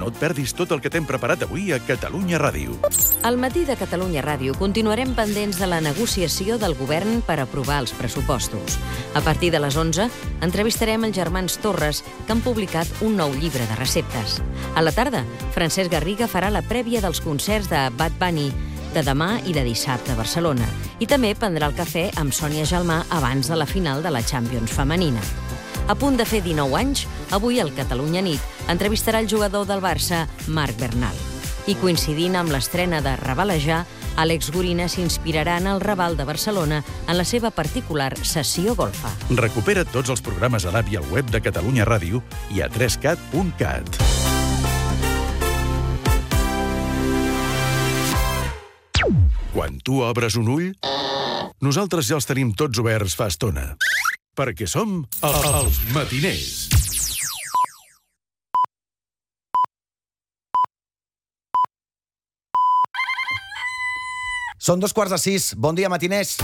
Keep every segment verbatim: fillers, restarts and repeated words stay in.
No et perdis tot el que t'hem preparat avui a Catalunya Ràdio. Al matí de Catalunya Ràdio continuarem pendents de la negociació del govern per aprovar els pressupostos. A partir de les onze entrevistarem els germans Torres, que han publicat un nou llibre de receptes. A la tarda, Francesc Garriga farà la prèvia dels concerts de Bad Bunny de demà i de dissabte a Barcelona. I també prendrà el cafè amb Sònia Gelmà abans de la final de la Champions femenina. A punt de fer dinou anys, avui al Catalunya Nit entrevistarà el jugador del Barça, Marc Bernal. I coincidint amb l'estrena de Rabalejar, Àlex Gorina s'inspirarà en el Raval de Barcelona en la seva particular sessió golfa. Recupera tots els programes a l'app i al web de Catalunya Ràdio i a tres cat punt cat. Quan tu obres un ull, nosaltres ja els tenim tots oberts fa estona. Perquè som els matiners. Són dos quarts de sis. Bon dia, matiners.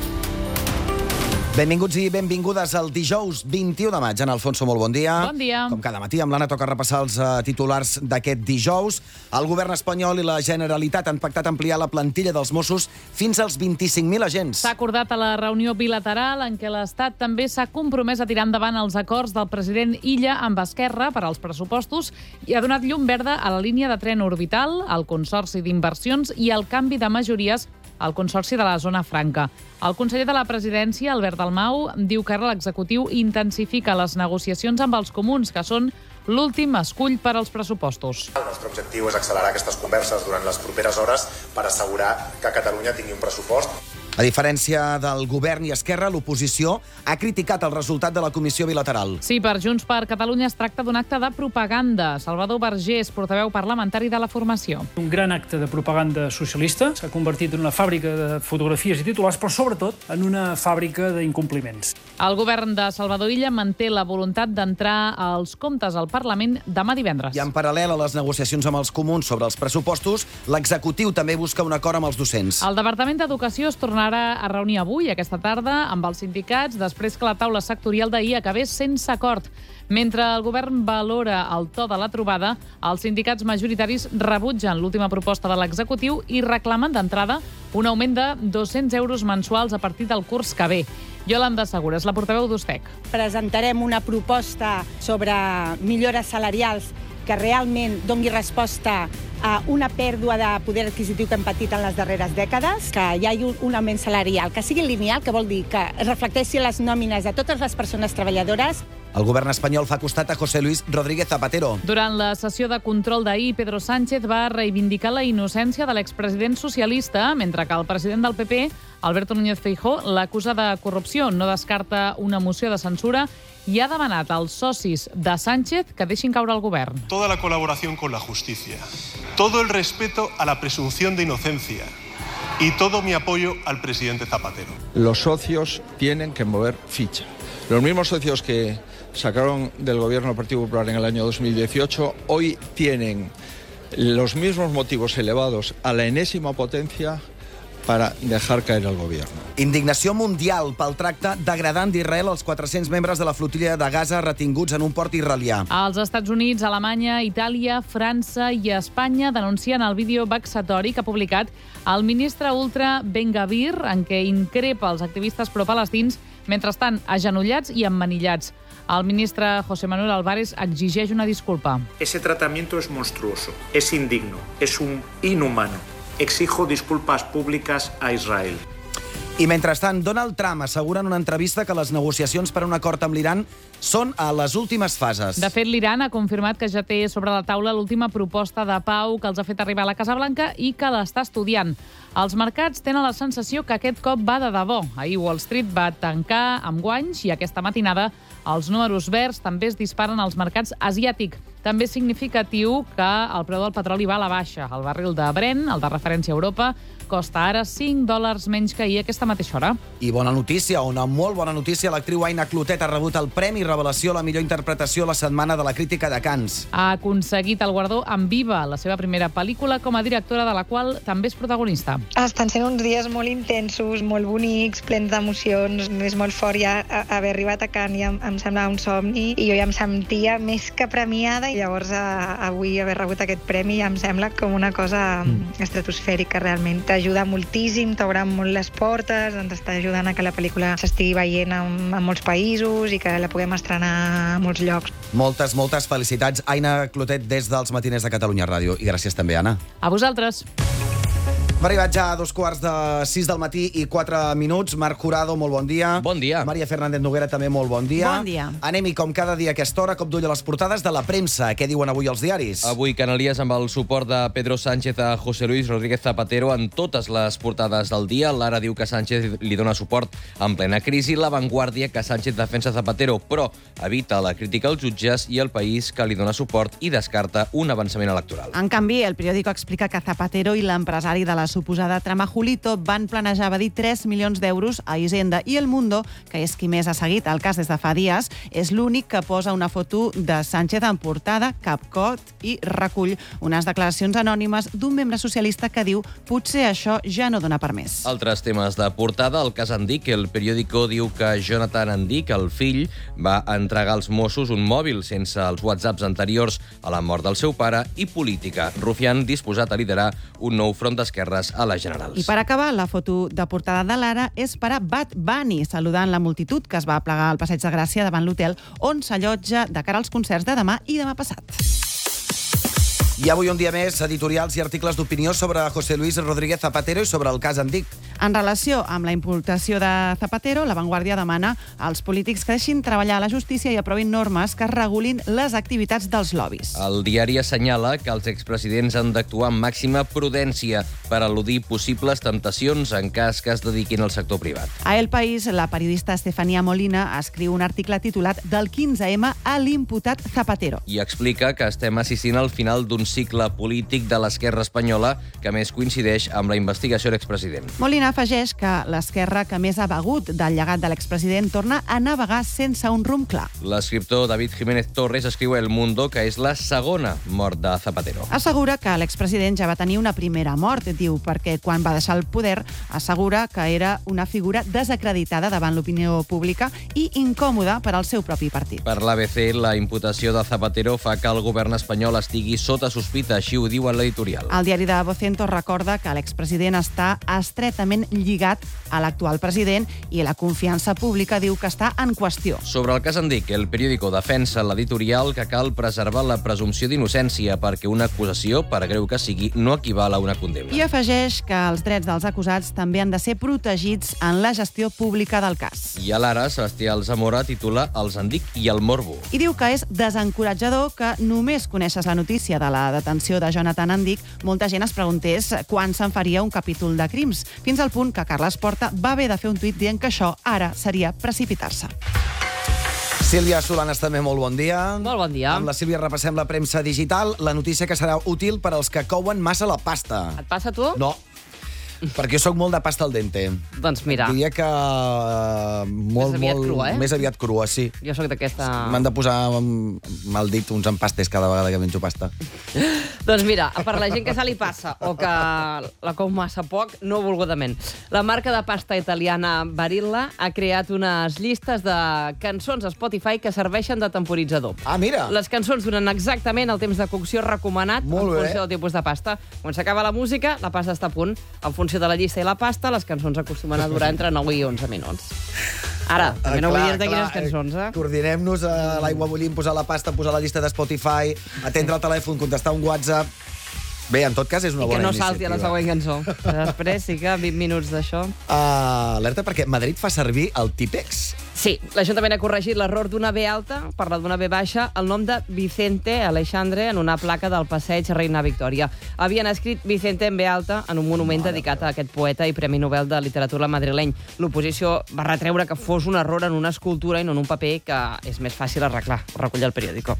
Benvinguts i benvingudes al dijous vint-i-u de maig. En Alfonso, molt bon dia. Bon dia. Com cada matí, amb l'Anna toca repassar els uh, titulars d'aquest dijous. El govern espanyol i la Generalitat han pactat ampliar la plantilla dels Mossos fins als vint-i-cinc mil agents. S'ha acordat a la reunió bilateral en què l'Estat també s'ha compromès a tirar endavant els acords del president Illa amb Esquerra per als pressupostos i ha donat llum verda a la línia de tren orbital, al Consorci d'Inversions i al canvi de majories al Consorci de la Zona Franca. El conseller de la Presidència, Albert Dalmau, diu que ara l'executiu intensifica les negociacions amb els comuns, que són l'últim escull per als pressupostos. El nostre objectiu és accelerar aquestes converses durant les properes hores per assegurar que Catalunya tingui un pressupost. A diferència del govern i Esquerra, l'oposició ha criticat el resultat de la comissió bilateral. Sí, per Junts per Catalunya es tracta d'un acte de propaganda. Salvador Vergés, portaveu parlamentari de la formació. Un gran acte de propaganda socialista. S'ha convertit en una fàbrica de fotografies i titulars, però sobretot en una fàbrica d'incompliments. El govern de Salvador Illa manté la voluntat d'entrar als comptes al Parlament demà divendres. I en paral·lel a les negociacions amb els comuns sobre els pressupostos, l'executiu també busca un acord amb els docents. El Departament d'Educació es tornarà a reunir avui, aquesta tarda, amb els sindicats, després que la taula sectorial d'ahir acabés sense acord. Mentre el govern valora el to de la trobada, els sindicats majoritaris rebutgen l'última proposta de l'executiu i reclamen d'entrada un augment de dos-cents euros mensuals a partir del curs que ve. Yolanda Segura és la portaveu d'Ustec. Presentarem una proposta sobre millores salarials que realment doni resposta a una pèrdua de poder adquisitiu que hem patit en les darreres dècades, que hi hagi un augment salarial que sigui lineal, que vol dir que reflecteixi les nòmines de totes les persones treballadores. El govern espanyol fa costat a José Luis Rodríguez Zapatero. Durant la sessió de control d'ahir, Pedro Sánchez va reivindicar la innocència de l'expresident socialista, mentre que el president del P P, Alberto Núñez Feijóo, l'acusa de corrupció. No descarta una moció de censura i ha demanat als socis de Sánchez que deixin caure el govern. Toda la colaboración con la justicia, todo el respeto a la presunción de inocencia y todo mi apoyo al presidente Zapatero. Los socios tienen que mover ficha. Los mismos socios que sacaron del gobierno del Partido Popular en el año dos mil dieciocho hoy tienen los mismos motivos elevados a la enésima potencia para dejar caer el gobierno. Indignació mundial pel tracte degradant d'Israel als quatre-cents membres de la flotilla de Gaza retinguts en un port israelià. Els Estats Units, Alemanya, Itàlia, França i Espanya denuncien el vídeo vexatori que ha publicat el ministre ultra Ben Gvir, en què increpa els activistes pro-palestins, mentrestant agenollats i emmanillats. El ministre José Manuel Álvarez exigeix una disculpa. Ese tratamiento es monstruoso, es indigno, es un inhumano. Exijo disculpas públicas a Israel. I mentrestant, Donald Trump assegura en una entrevista que les negociacions per a un acord amb l'Iran són a les últimes fases. De fet, l'Iran ha confirmat que ja té sobre la taula l'última proposta de pau que els ha fet arribar a la Casa Blanca i que l'està estudiant. Els mercats tenen la sensació que aquest cop va de debò. Ahir Wall Street va tancar amb guanys i aquesta matinada els números verds també es disparen als mercats asiàtics. També és significatiu que el preu del petroli va a la baixa. El barril de Brent, el de referència a Europa, costa ara cinc dòlars menys que ahir aquesta mateixa hora. I bona notícia, una molt bona notícia, l'actriu Aina Clotet ha rebut el Premi Revelació a la millor interpretació a la Setmana de la Crítica de Cannes. Ha aconseguit el guardó amb Viva, la seva primera pel·lícula com a directora, de la qual també és protagonista. Estan sent uns dies molt intensos, molt bonics, plens d'emocions. És molt fort ja haver arribat a Cannes, ja em sembla un somni, i jo ja em sentia més que premiada Llavors, avui haver rebut aquest premi ja em sembla com una cosa estratosfèrica, realment. T'ajuda moltíssim, t'obre molt les portes, ens està ajudant a que la pel·lícula s'estigui veient en, en molts països i que la puguem estrenar a molts llocs. Moltes, moltes felicitats. Aina Clotet, des dels Matiners de Catalunya Ràdio. I gràcies també, Anna. A vosaltres. Hem arribat ja a dos quarts de sis del matí i quatre minuts. Marc Jurado, molt bon dia. Bon dia. Maria Fernández Noguera, també molt bon dia. Bon dia. Anem-hi, com cada dia a aquesta hora, cop d'ull a les portades de la premsa. Què diuen avui els diaris? Avui Canalies amb el suport de Pedro Sánchez a José Luis Rodríguez Zapatero en totes les portades del dia. L'Ara diu que Sánchez li dona suport en plena crisi. La Vanguardia, que Sánchez defensa Zapatero, però evita la crítica als jutges, i El País, que li dona suport i descarta un avançament electoral. En canvi, El Periódico explica que Zapatero i l'empresari de la suposada trama Julito van planejar evadir tres milions d'euros a Hisenda, i El Mundo, que és qui més ha seguit el cas des de fa dies, és l'únic que posa una foto de Sánchez en portada, capcot, i recull unes declaracions anònimes d'un membre socialista que diu potser això ja no dona per més. Altres temes de portada, el cas Andic. El Periódico diu que Jonathan Andic, el fill, va entregar als Mossos un mòbil sense els whatsapps anteriors a la mort del seu pare. I política. Rufián disposat a liderar un nou front d'esquerres a les generals. I per acabar, la foto de portada de l'Ara és per a Bad Bunny, saludant la multitud que es va plegar al Passeig de Gràcia davant l'hotel on s'allotja de cara als concerts de demà i demà passat. I avui un dia més, editorials i articles d'opinió sobre José Luis Rodríguez Zapatero i sobre el cas Andic. En relació amb la imputació de Zapatero, La Vanguardia demana als polítics que deixin treballar a la justícia i aprovin normes que regulin les activitats dels lobbies. El diari assenyala que els expresidents han d'actuar amb màxima prudència per eludir possibles temptacions en cas que es dediquin al sector privat. A El País, la periodista Estefanía Molina escriu un article titulat Del quinze eme a l'imputat Zapatero. I explica que estem assistint al final d'un cicle polític de l'esquerra espanyola que més coincideix amb la investigació de l'expresident. Molina afegeix que l'esquerra que més ha begut del llegat de l'expresident torna a navegar sense un rumb clar. L'escriptor David Jiménez Torres escriu a El Mundo que és la segona mort de Zapatero. Assegura que l'expresident ja va tenir una primera mort, diu, perquè quan va deixar el poder assegura que era una figura desacreditada davant l'opinió pública i incòmoda per al seu propi partit. Per l'A B C, la imputació de Zapatero fa que el govern espanyol estigui sota sospita, així ho diu en l'editorial. El diari de Vocento recorda que l'expresident està estretament lligat a l'actual president i la confiança pública diu que està en qüestió. Sobre el cas Andic, El Periódico defensa l'editorial que cal preservar la presumpció d'innocència perquè una acusació, per greu que sigui, no equival a una condemna. I afegeix que els drets dels acusats també han de ser protegits en la gestió pública del cas. I a l'Ara, Sebastià Alzamora titula Els Andic i el morbo. I diu que és desencoratjador que només coneixes la notícia de la detenció de Jonathan Andic, molta gent es preguntés quan se'n faria un capítol de crims, fins al punt que Carles Porta va haver de fer un tuit dient que això ara seria precipitar-se. Sílvia Solanes, també molt bon dia. Molt bon dia. Amb la Sílvia repassem la premsa digital, la notícia que serà útil per als que couen massa la pasta. Et passa a tu? No. Perquè jo sóc molt de pasta al dente. Doncs mira. Diria que uh, molt, més aviat molt, crua, eh? Més aviat crua, sí. Jo sóc d'aquesta... M'han de posar amb el dit uns empastes cada vegada que menjo pasta. Doncs mira, per la gent que se li passa o que la com massa poc, no volgudament. La marca de pasta italiana Barilla ha creat unes llistes de cançons a Spotify que serveixen de temporitzador. Ah, mira! Les cançons duren exactament el temps de cocció recomanat en funció del tipus de pasta. Quan s'acaba la música, la pasta està a punt. En funció de la llista i la pasta, les cançons acostumen a durar entre nou i onze minuts. Ara, també no clar, vull dir-te clar, quines cançons, eh? Coordinem-nos a l'aigua bullint, posar la pasta, posar la llista de Spotify, atendre el telèfon, contestar un WhatsApp... Bé, en tot cas, és una I que bona no iniciativa. salti a la següent cançó. Després sí que vint minuts d'això. Uh, alerta, perquè Madrid fa servir el típex. Sí, l'Ajuntament ha corregit l'error d'una B alta per la d'una B baixa, el nom de Vicente Aleixandre en una placa del passeig Reina Victòria. Havien escrit Vicente en B alta en un monument Mare dedicat a aquest poeta i Premi Nobel de Literatura madrileny. L'oposició va retreure que fos un error en una escultura i no en un paper que és més fàcil arreglar, ho recull el periòdico.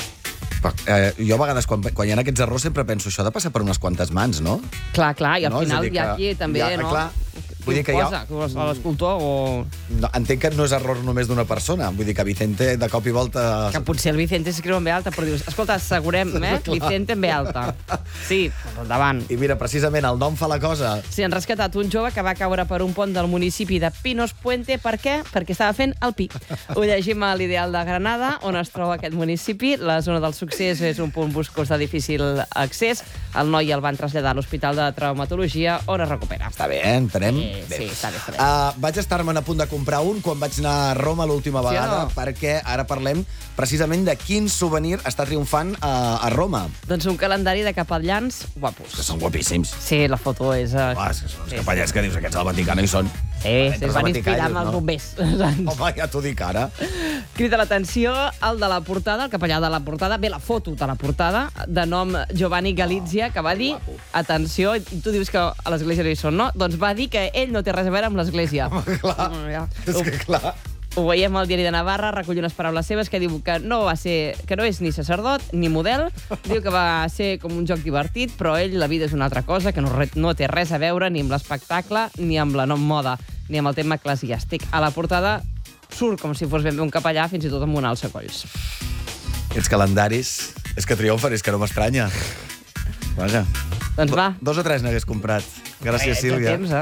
Eh, jo a vegades, quan, quan hi ha aquests errors, sempre penso això ha de passar per unes quantes mans, no? Clar, clar, i al no? final dir hi ha que... aquí també, ja, no? Clar, Vull dir que posa? ja... L'escultor o... No, entenc que no és error només d'una persona. Vull dir que Vicente, de cop i volta... Que potser el Vicente s'escriu en B alta, però dius, escolta, assegurem, eh? Vicente en B alta. Sí, endavant. I mira, precisament, el nom fa la cosa. Sí, han rescatat un jove que va caure per un pont del municipi de Pinos Puente. Per què? Perquè estava fent el pi. Ho llegim a l'Ideal de Granada, on es troba aquest municipi. La zona del succés és un punt boscós de difícil accés. El noi el van traslladar a l'Hospital de Traumatologia, on es recupera. Està bé, eh? Entenem? Sí, bé. sí, està bé, està bé. Uh, vaig estar-me'n a punt de comprar un quan vaig anar a Roma l'última Sí o vegada, no? perquè ara parlem precisament de quin souvenir està triomfant a, a Roma. Doncs un calendari de capellans guapos. Que són guapíssims. Sí, la foto és... Uh... Uah, és que són uns capellans que dius, aquests al Vaticà no hi són. Sí, sí, es van inspirar amb els bombers. Home, ja t'ho dic ara. Crida l'atenció el de la portada, el capellà de la portada, bé, la foto de la portada, de nom Giovanni Galizia, que va dir, atenció, i tu dius que a l'església no hi són, no? Doncs va dir que ell no té res a veure amb l'església. Home, clar, ja. és que clar... Ho veiem al Diari de Navarra, recull unes paraules seves que diu que no va ser, que no és ni sacerdot ni model, diu que va ser com un joc divertit, però ell la vida és una altra cosa, que no, re, no té res a veure ni amb l'espectacle, ni amb la no moda, ni amb el tema eclesiàstic. A la portada surt com si fos ben bé un capellà, fins i tot amb un alçacolls. Els calendaris és que triomfen, és que no m'estranya. Vaja. Doncs va. Dos o tres n'hagués comprat. Gràcies, Eh, Sílvia. Temps,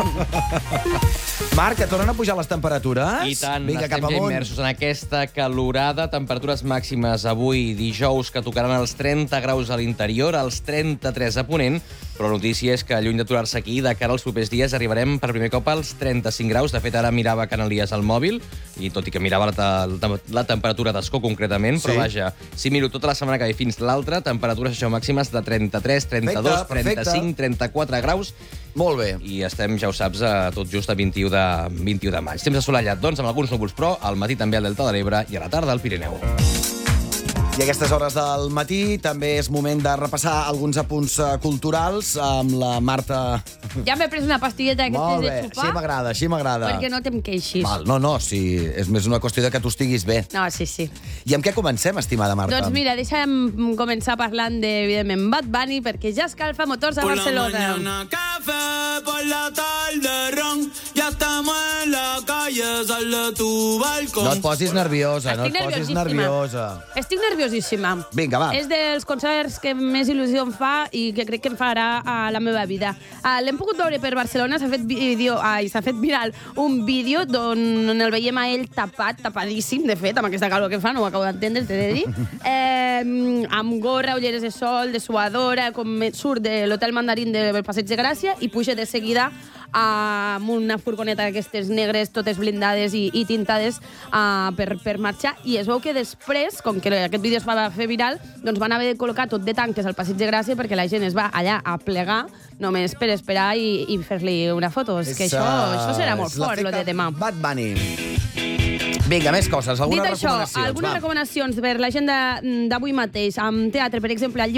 eh? Marc, que tornen a pujar les temperatures? I tant, Vinga, estem cap ja amunt. immersos en aquesta calorada. Temperatures màximes avui, dijous, que tocaran els trenta graus a l'interior, els trenta-tres a Ponent, però la notícia és que, lluny d'aturar-se aquí, de cara als propers dies arribarem per primer cop als trenta-cinc graus. De fet, ara mirava Canalies al mòbil, i tot i que mirava la, la, la temperatura d'Escó concretament, Sí. però vaja, si miro tota la setmana que ve fins l'altra, temperatures això màximes de trenta-tres, trenta-dos, Perfecte, perfecte. trenta-cinc, trenta-quatre graus. Molt bé. I estem, ja ho saps, a tot just a vint-i-u de, vint-i-u de maig. Temps assolellat, doncs, amb alguns núvols, però al matí també al Delta de l'Ebre i a la tarda al Pirineu. I a aquestes hores del matí també és moment de repassar alguns apunts uh, culturals amb la Marta. Ja m'he pres una pastilleta Molt d'aquestes bé, de així sopar. m'agrada, així m'agrada. Perquè no te'm queixis. Val, no, no, sí, és més una qüestió de que tu estiguis bé. No, sí, sí. I amb què comencem, estimada Marta? Doncs mira, deixa'm començar parlant de, evidentment, Bad Bunny, perquè ja escalfa motors a Barcelona. Café, por la tarde ron, ya estamos en la calle, sal de tu balcón. No et posis nerviosa, no et Estic posis nerviosíssima. nerviosa. Estic nerviosíssima. Vinga, va. És dels concerts que més il·lusió em fa i que crec que em farà a la meva vida. Uh, L'hem pogut veure per Barcelona, s'ha fet vídeo, ai, s'ha fet viral un vídeo d'on el veiem a ell tapat, tapadíssim, de fet, amb aquesta calor que fa, no ho acabo d'entendre, t'he de dir, eh, amb gorra, ulleres de sol, de suadora, com surt de l'Hotel Mandarín del Passeig de Gràcia i puja de seguida amb una furgoneta d'aquestes negres, totes blindades i, i tintades uh, per, per marxar. I es veu que després, com que aquest vídeo es va fer viral, doncs van haver de col·locar tot de tanques al Passeig de Gràcia perquè la gent es va allà a plegar només per esperar i, i fer-li una foto. És que això, això serà molt fort, lo de demà. Bad Bunny. Vinga, més coses. Algunes Dit això, recomanacions. algunes va. recomanacions per l'agenda d'avui mateix. Amb teatre, per exemple, al